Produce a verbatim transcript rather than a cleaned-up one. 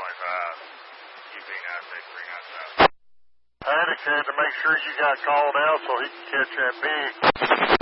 otherwise, uh, keeping uh, six three nine seven. I indicated to make sure you got called out so he can catch that big.